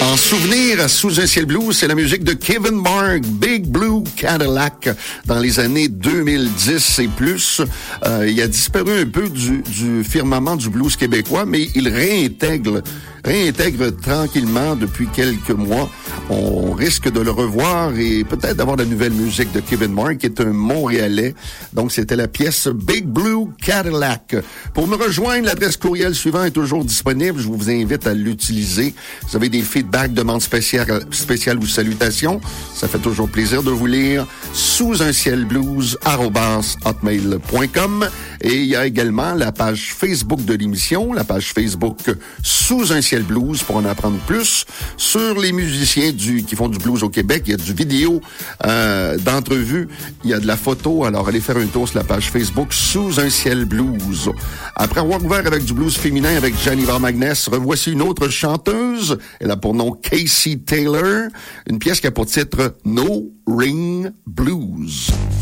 En souvenir, Sous un ciel blues, c'est la musique de Kevin Mark, Big Blue Cadillac, dans les années 2010 et plus. Il a disparu un peu du firmament du blues québécois, mais il réintègre tranquillement depuis quelques mois. On risque de le revoir et peut-être d'avoir la nouvelle musique de Kevin Mark, qui est un Montréalais. Donc, c'était la pièce Big Blue Cadillac. Pour me rejoindre, l'adresse courriel suivante est toujours disponible. Je vous invite à l'utiliser. Vous avez des feedbacks, demandes spéciales ou salutations. Ça fait toujours plaisir de vous lire. sousuncielblues@hotmail.com. Et il y a également la page Facebook de l'émission, la page Facebook Sous un ciel blues, pour en apprendre plus sur les musiciens qui font du blues au Québec. Il y a du vidéo d'entrevue, il y a de la photo. Alors allez faire un tour sur la page Facebook Sous un ciel blues. Après avoir ouvert avec du blues féminin avec Janiver Magness, revoici une autre chanteuse. Elle a pour nom Casey Taylor, une pièce qui a pour titre No Ring Blues.